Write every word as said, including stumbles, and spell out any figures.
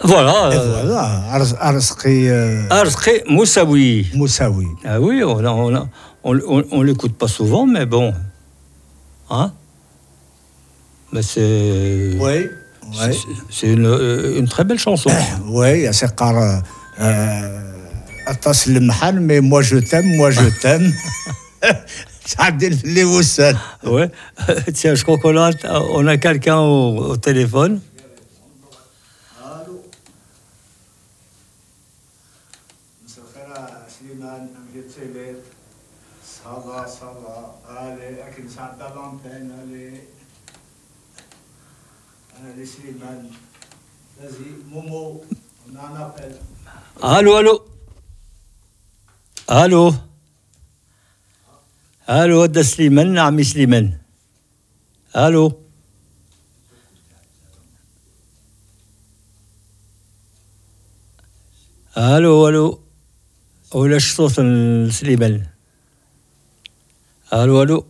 Voilà. Et euh, voilà, Ars- Arski euh, Arzki Moussaoui. Moussaoui. Ah oui, on, on, on, on, on l'écoute pas souvent, mais bon. Hein? Mais c'est. Oui, C'est oui. c'est une, euh, une très belle chanson. Oui, c'est car Atas le Mahal, mais moi je t'aime, moi je t'aime. Ça a dit les Woussal. Ouais. Tiens, je crois qu'on a, on a quelqu'un au, au téléphone. Allô. Slimane, ça va, ça va. Allez, avec ça à l'antenne, allez. Allez, Slimane. Vas-y, Momo, on a un appel. Allô, allô. Allô. Allô, ده سليمان عمي سليمان. الو. الو الو. ولا صوت سليمان. الو الو.